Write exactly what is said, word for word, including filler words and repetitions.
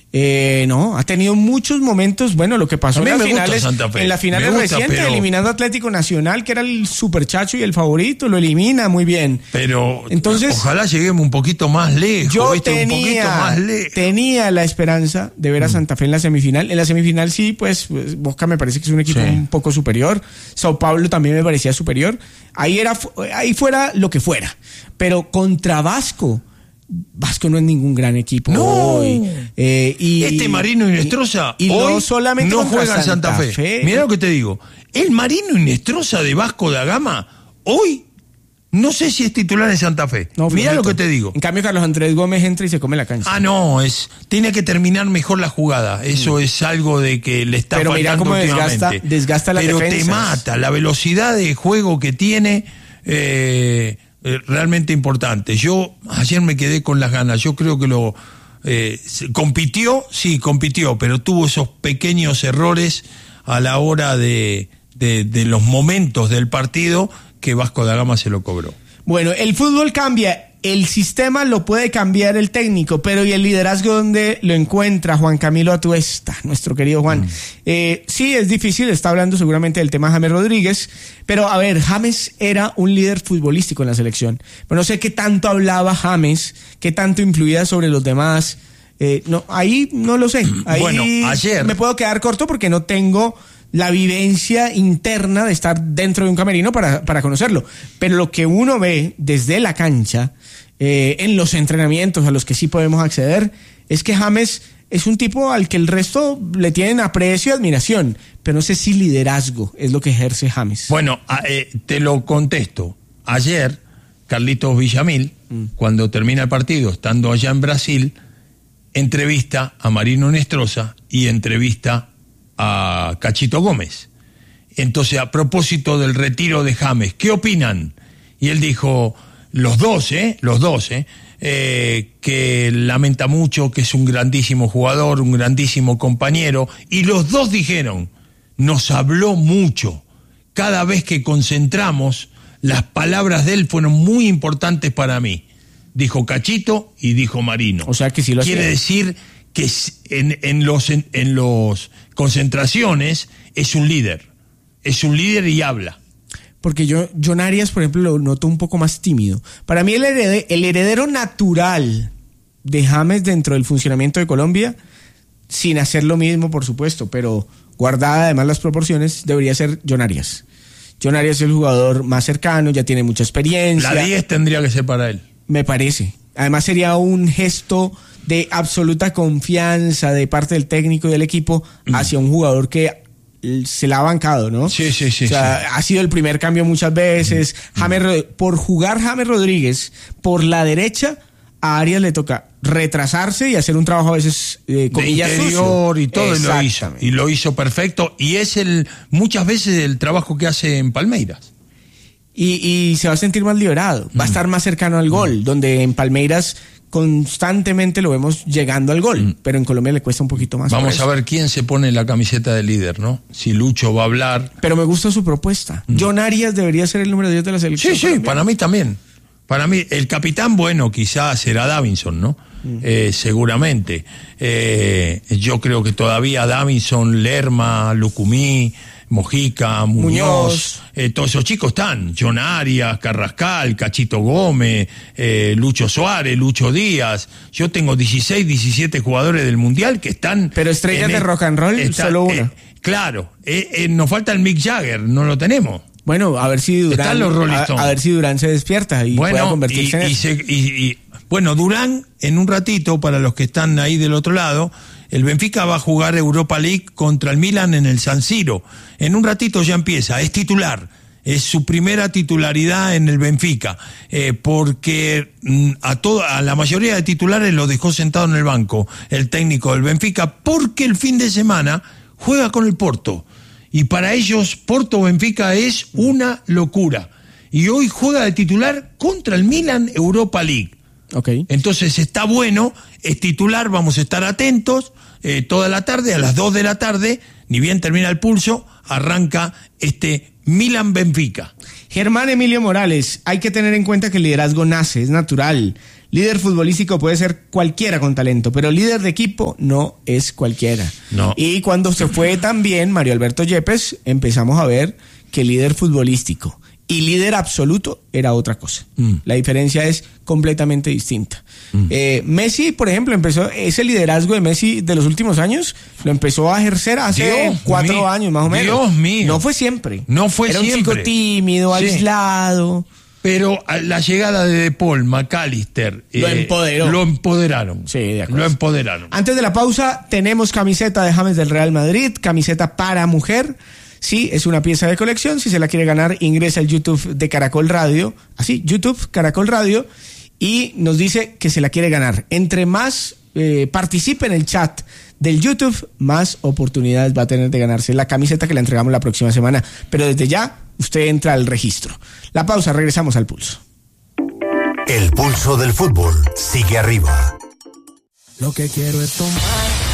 Eh, no, ha tenido muchos momentos. Bueno, lo que pasó en las finales, en las finales recientes, pero... eliminando a Atlético Nacional, que era el superchacho y el favorito, lo elimina muy bien. Pero entonces, ojalá lleguemos un poquito más lejos. Yo ¿viste? tenía, un poquito más lejos. tenía la esperanza de ver a Santa Fe en la semifinal. En la semifinal sí, pues Boca me parece que es un equipo sí. un poco superior. Sao Paulo también me parecía superior. Ahí era, ahí fuera lo que fuera. Pero contra Vasco. Vasco no es ningún gran equipo no. hoy. Eh, y, este Marino Inestrosa y, y hoy no, solamente no juega en Santa, Santa Fe. Fe. Mirá lo que te digo. El Marino Inestrosa de Vasco da Gama hoy no sé si es titular en Santa Fe. No, Mirá lo que te digo. En cambio Carlos Andrés Gómez entra y se come la cancha. Ah, no, es tiene que terminar mejor la jugada. Eso mm. es algo de que le está Pero faltando cómo desgasta, desgasta la Pero defensas. te mata la velocidad de juego que tiene. Eh, realmente importante. Yo ayer me quedé con las ganas. Yo creo que lo eh, compitió, sí, compitió, pero tuvo esos pequeños errores a la hora de, de, de los momentos del partido que Vasco da Gama se lo cobró. Bueno, el fútbol cambia. El sistema lo puede cambiar el técnico, pero ¿y el liderazgo dónde lo encuentra Juan Camilo Atuesta, nuestro querido Juan? Mm. Eh, sí, es difícil, está hablando seguramente del tema James Rodríguez, pero a ver, James era un líder futbolístico en la selección. Pero no sé qué tanto hablaba James, qué tanto influía sobre los demás. Eh, no, ahí no lo sé. Ahí bueno, ayer me puedo quedar corto porque no tengo la vivencia interna de estar dentro de un camerino para, para conocerlo. Pero lo que uno ve desde la cancha, eh, en los entrenamientos a los que sí podemos acceder, es que James es un tipo al que el resto le tienen aprecio y admiración, pero no sé si liderazgo es lo que ejerce James. Bueno, eh, te lo contesto. Ayer, Carlitos Villamil, mm. cuando termina el partido, estando allá en Brasil, entrevista a Marino Inestrosa y entrevista a Cachito Gómez. Entonces, a propósito del retiro de James, ¿qué opinan? Y él dijo, los dos, ¿eh? Los dos, ¿eh? Eh, que lamenta mucho, que es un grandísimo jugador, un grandísimo compañero, y los dos dijeron, nos habló mucho. Cada vez que concentramos, las palabras de él fueron muy importantes para mí. Dijo Cachito y dijo Marino. O sea que sí lo Quiere hacía. decir que en, en los en, en los concentraciones es un líder, es un líder y habla. Porque yo, John Arias, por ejemplo, lo noto un poco más tímido. Para mí el, herede, el heredero natural de James dentro del funcionamiento de Colombia, sin hacer lo mismo, por supuesto, pero guardada además las proporciones, debería ser John Arias. John Arias es el jugador más cercano, ya tiene mucha experiencia. La diez tendría que ser para él. Me parece. Además sería un gesto de absoluta confianza de parte del técnico y del equipo hacia un jugador que se la ha bancado, ¿no? Sí, sí, sí. O sea, sí. ha sido el primer cambio muchas veces. Mm. James, por jugar James Rodríguez por la derecha, a Arias le toca retrasarse y hacer un trabajo a veces eh, de interior y todo, y lo hizo. Y lo hizo perfecto. Y es el muchas veces el trabajo que hace en Palmeiras. Y, y se va a sentir más liberado, va a estar más cercano al gol, donde en Palmeiras constantemente lo vemos llegando al gol, mm. pero en Colombia le cuesta un poquito más. Vamos a ver quién se pone la camiseta de líder, ¿no? Si Lucho va a hablar. Pero me gusta su propuesta. Mm. John Arias debería ser el número diez de la selección. Sí, sí, para mí también. Para mí, el capitán, bueno, quizás será Davinson, ¿no? Mm. Eh, seguramente. Eh, yo creo que todavía Davinson, Lerma, Lucumí, Mojica, Muñoz, Muñoz. Eh, todos esos chicos están, John Arias, Carrascal, Cachito Gómez, eh, Lucho Suárez, Lucho Díaz. Yo tengo dieciséis, diecisiete jugadores del Mundial que están... Pero estrellas de rock and roll, está, solo una. Eh, claro, eh, eh, nos falta el Mick Jagger, no lo tenemos. Bueno, a ver si Durán, a, a ver si Durán se despierta y bueno, pueda convertirse y, en y, se, y, y bueno, Durán, en un ratito, para los que están ahí del otro lado, el Benfica va a jugar Europa League contra el Milan en el San Siro. En un ratito ya empieza, es titular. Es su primera titularidad en el Benfica, eh, porque a, toda, a la mayoría de titulares lo dejó sentado en el banco el técnico del Benfica, porque el fin de semana juega con el Porto. Y para ellos, Porto-Benfica es una locura. Y hoy juega de titular contra el Milan Europa League. Okay. Entonces está bueno, es titular, vamos a estar atentos. Eh, toda la tarde, a las dos de la tarde, ni bien termina el pulso, arranca este Milan-Benfica. Germán Emilio Morales, hay que tener en cuenta que el liderazgo nace, es natural. Líder futbolístico puede ser cualquiera con talento, pero líder de equipo no es cualquiera. No. Y cuando se fue tan bien Mario Alberto Yepes, empezamos a ver que líder futbolístico y líder absoluto era otra cosa. Mm. La diferencia es completamente distinta. Mm. Eh, Messi, por ejemplo, empezó ese liderazgo de Messi de los últimos años, lo empezó a ejercer hace Dios cuatro mío, años más o menos. Dios mío. No fue siempre. No fue era siempre. Era un chico tímido, sí. aislado. Pero la llegada de De Paul, McAllister, lo eh, empoderó. Lo empoderaron. Sí, de acuerdo. Lo empoderaron. Antes de la pausa, tenemos camiseta de James del Real Madrid, camiseta para mujer. Sí, es una pieza de colección. Si se la quiere ganar, ingresa al YouTube de Caracol Radio. Así, YouTube, Caracol Radio. Y nos dice que se la quiere ganar. Entre más eh, participe en el chat del YouTube, más oportunidades va a tener de ganarse la camiseta que le entregamos la próxima semana. Pero desde ya, usted entra al registro. La pausa, regresamos al pulso. El pulso del fútbol sigue arriba. Lo que quiero es tomar